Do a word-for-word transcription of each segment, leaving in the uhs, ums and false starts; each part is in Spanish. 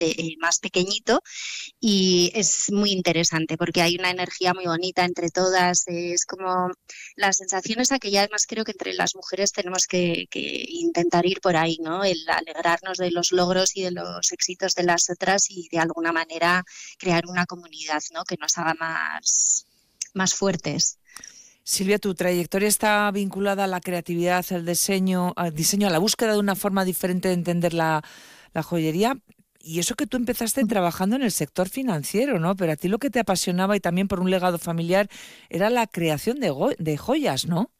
eh, más pequeñito, y es muy interesante porque hay una energía muy bonita entre todas. Es como la sensación esa que ya además creo que entre las mujeres tenemos que, que intentar ir por ahí, ¿no? El alegrarnos de los logros y de los éxitos de las otras y de alguna manera crear una comunidad, ¿no? Que nos haga más, más fuertes. Silvia, tu trayectoria está vinculada a la creatividad, al diseño, al diseño, a la búsqueda de una forma diferente de entender la, la joyería. Y eso que tú empezaste trabajando en el sector financiero, ¿no? Pero a ti lo que te apasionaba y también por un legado familiar era la creación de, go- de joyas, ¿no?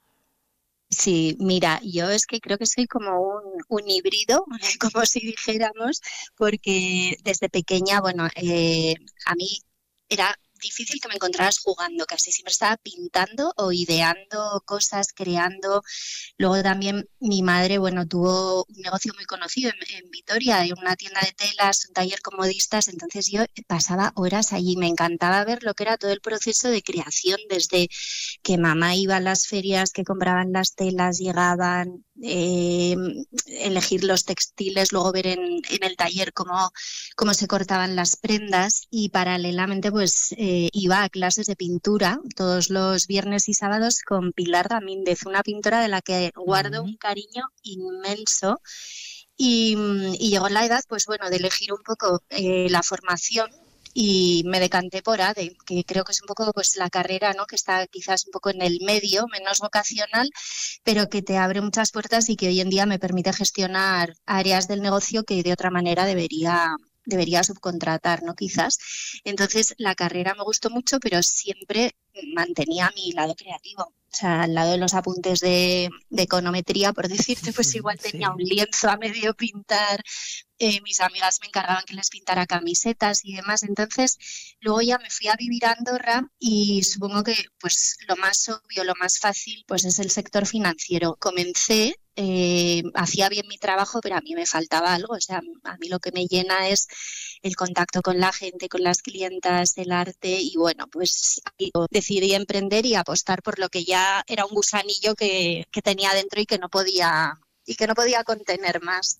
Sí, mira, yo es que creo que soy como un, un híbrido, como si dijéramos, porque desde pequeña, bueno, eh, a mí era difícil que me encontraras jugando, casi siempre estaba pintando o ideando cosas, creando. Luego también mi madre, bueno, tuvo un negocio muy conocido en, en Vitoria, en una tienda de telas, un taller con modistas, entonces yo pasaba horas allí, me encantaba ver lo que era todo el proceso de creación, desde que mamá iba a las ferias, que compraban las telas, llegaban, eh, elegir los textiles, luego ver en, en el taller cómo, cómo se cortaban las prendas, y paralelamente pues eh, iba a clases de pintura todos los viernes y sábados con Pilar Ramírez, una pintora de la que guardo un Mm. cariño inmenso. Y, y llegó la edad, pues bueno, de elegir un poco eh, la formación, y me decanté por A D E, que creo que es un poco pues la carrera, ¿no? Que está quizás un poco en el medio, menos vocacional, pero que te abre muchas puertas y que hoy en día me permite gestionar áreas del negocio que de otra manera debería debería subcontratar, ¿no? Quizás. Entonces, la carrera me gustó mucho, pero siempre mantenía mi lado creativo. O sea, al lado de los apuntes de, de econometría, por decirte, pues igual tenía un Sí. lienzo a medio pintar. Eh, mis amigas me encargaban que les pintara camisetas y demás. Entonces, luego ya me fui a vivir a Andorra y supongo que pues lo más obvio, lo más fácil, pues es el sector financiero. Comencé, eh, hacía bien mi trabajo, pero a mí me faltaba algo. O sea, a mí lo que me llena es el contacto con la gente, con las clientas, el arte, y bueno, pues decidí emprender y apostar por lo que ya era un gusanillo que, que tenía dentro y que no podía y que no podía contener más.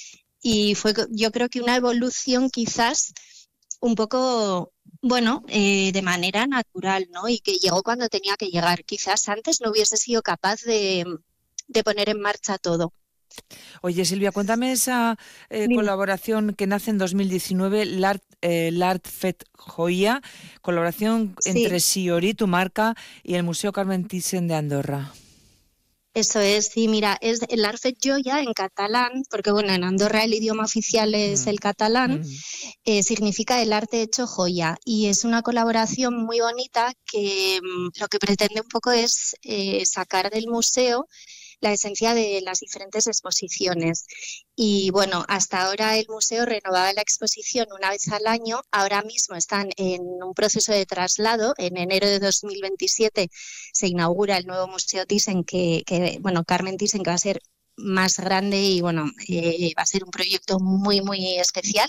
Y fue, yo creo que una evolución quizás un poco, bueno, eh, de manera natural, ¿no? Y que llegó cuando tenía que llegar. Quizás antes no hubiese sido capaz de, de poner en marcha todo. Oye, Silvia, cuéntame esa eh, Dime. colaboración que nace en dos mil diecinueve, L'Art, eh, L'Art Fet Joya, colaboración entre Sí, Siori, tu marca, y el Museo Carmen Thyssen de Andorra. eso es, sí, mira, es el Arfet Joya en catalán, porque bueno, en Andorra el idioma oficial es Mm, el catalán, mm. eh, significa el arte hecho joya, y es una colaboración muy bonita que mm, lo que pretende un poco es eh, sacar del museo la esencia de las diferentes exposiciones. Y bueno, hasta ahora el museo renovaba la exposición una vez al año. Ahora mismo están en un proceso de traslado. En enero de dos mil veintisiete se inaugura el nuevo Museo Thyssen, que, que bueno, Carmen Thyssen, que va a ser más grande y bueno, eh, va a ser un proyecto muy, muy especial.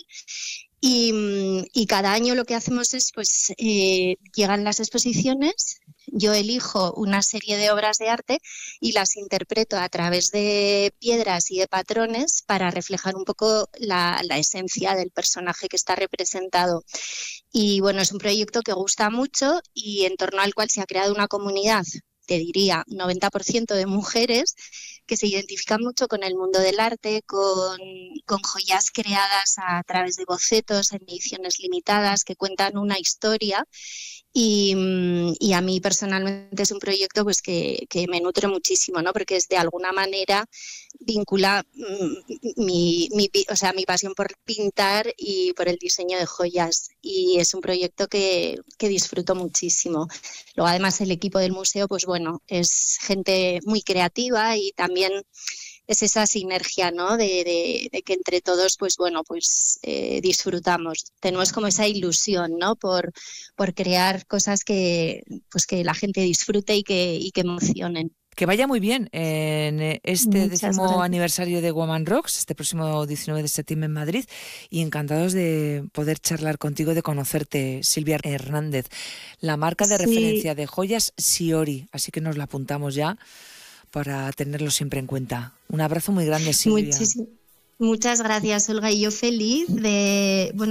Y, y cada año lo que hacemos es, pues, eh, llegan las exposiciones, yo elijo una serie de obras de arte y las interpreto a través de piedras y de patrones para reflejar un poco la, la esencia del personaje que está representado. Y bueno, es un proyecto que gusta mucho y en torno al cual se ha creado una comunidad, te diría, noventa por ciento de mujeres que se identifican mucho con el mundo del arte, con, con joyas creadas a través de bocetos en ediciones limitadas que cuentan una historia. Y, y a mí personalmente es un proyecto pues que, que me nutre muchísimo, ¿no? Porque es de alguna manera vincula mm, mi, mi, o sea, mi pasión por pintar y por el diseño de joyas, y es un proyecto que, que disfruto muchísimo. Luego además el equipo del museo, pues bueno, es gente muy creativa y también es esa sinergia, ¿no? De, de, de que entre todos, pues bueno, pues eh, disfrutamos. Tenemos como esa ilusión, ¿no? Por, por crear cosas que, pues que la gente disfrute y que, y que emocionen. Que vaya muy bien en eh, este Muchas décimo gracias. aniversario de Woman Rocks, este próximo diecinueve de septiembre en Madrid, y encantados de poder charlar contigo, de conocerte, Silvia Hernández, la marca de Sí, referencia de joyas Siori, así que nos la apuntamos ya para tenerlo siempre en cuenta. Un abrazo muy grande, Silvia. muchísimas. Muchas gracias, Olga. Y yo feliz de, bueno,